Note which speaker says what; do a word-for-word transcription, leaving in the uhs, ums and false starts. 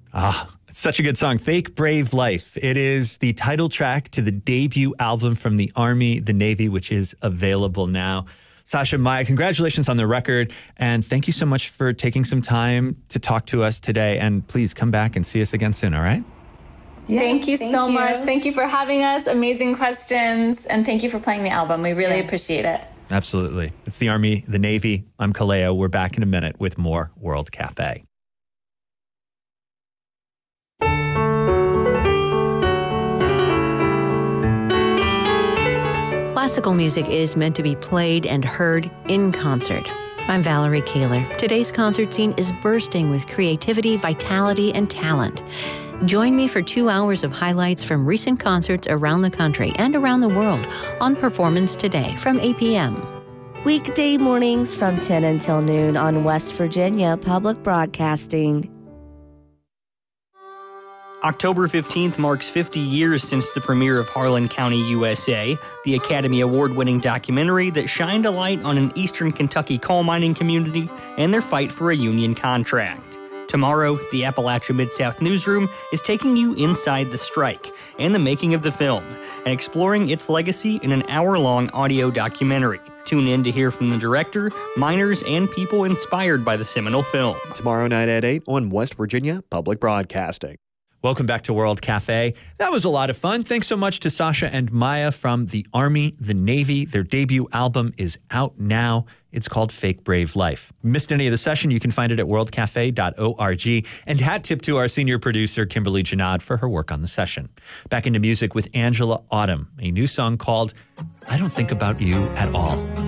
Speaker 1: Ah, it's such a good song. Fake Brave Life. It is the title track to the debut album from the Army, the Navy, which is available now. Sasha, Maya, congratulations on the record. And thank you so much for taking some time to talk to us today. And please come back and see us again soon, all right?
Speaker 2: Yeah,
Speaker 3: thank you
Speaker 2: thank
Speaker 3: so
Speaker 2: you.
Speaker 3: much. Thank you for having us. Amazing questions. And thank you for playing the album. We really yeah. appreciate it.
Speaker 1: Absolutely. It's the Army, the Navy. I'm Kaleo. We're back in a minute with more World Cafe.
Speaker 4: Classical music is meant to be played and heard in concert. I'm Valerie Kaler. Today's concert scene is bursting with creativity, vitality, and talent. Join me for two hours of highlights from recent concerts around the country and around the world on Performance Today from eight p.m.
Speaker 2: Weekday mornings from ten until noon on West Virginia Public Broadcasting.
Speaker 5: October fifteenth marks fifty years since the premiere of Harlan County, U S A, the Academy Award-winning documentary that shined a light on an eastern Kentucky coal mining community and their fight for a union contract. Tomorrow, the Appalachia Mid-South Newsroom is taking you inside the strike and the making of the film and exploring its legacy in an hour-long audio documentary. Tune in to hear from the director, miners, and people inspired by the seminal film.
Speaker 6: Tomorrow night at eight on West Virginia Public Broadcasting.
Speaker 1: Welcome back to World Cafe. That was a lot of fun. Thanks so much to Sasha and Maya from the Army, the Navy. Their debut album is out now. It's called Fake Brave Life. Missed any of the session, you can find it at world cafe dot org. And hat tip to our senior producer, Kimberly Janad, for her work on the session. Back into music with Angela Autumn, a new song called I Don't Think About You at All.